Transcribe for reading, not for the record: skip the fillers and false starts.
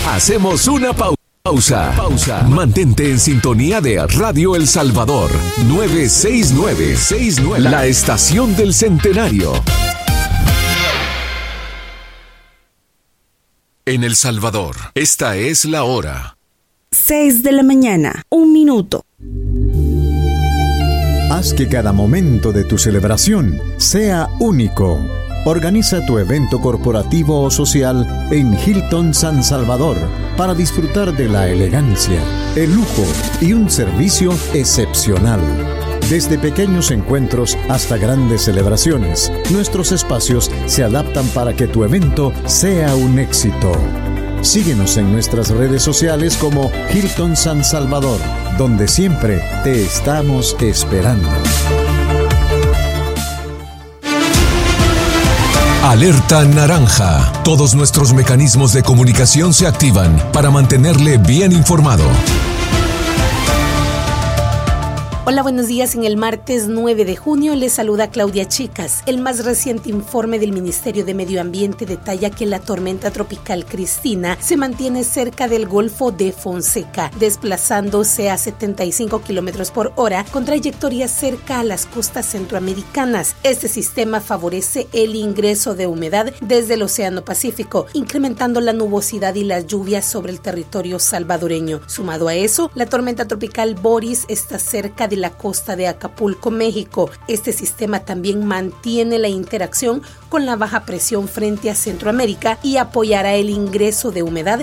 Hacemos una pausa. Mantente en sintonía de Radio El Salvador 969, la estación del centenario. En El Salvador, esta es la hora. 6 de la mañana, 1 minuto. Haz que cada momento de tu celebración sea único. Organiza tu evento corporativo o social en Hilton San Salvador para disfrutar de la elegancia, el lujo y un servicio excepcional. Desde pequeños encuentros hasta grandes celebraciones, nuestros espacios se adaptan para que tu evento sea un éxito. Síguenos en nuestras redes sociales como Hilton San Salvador, donde siempre te estamos esperando. Alerta naranja. Todos nuestros mecanismos de comunicación se activan para mantenerle bien informado. Hola, buenos días. En el martes 9 de junio les saluda Claudia Chicas. El más reciente informe del Ministerio de Medio Ambiente detalla que la tormenta tropical Cristina se mantiene cerca del Golfo de Fonseca, desplazándose a 75 kilómetros por hora con trayectoria cerca a las costas centroamericanas. Este sistema favorece el ingreso de humedad desde el Océano Pacífico, incrementando la nubosidad y las lluvias sobre el territorio salvadoreño. Sumado a eso, la tormenta tropical Boris está cerca de la costa de Acapulco, México. Este sistema también mantiene la interacción con la baja presión frente a Centroamérica y apoyará el ingreso de humedad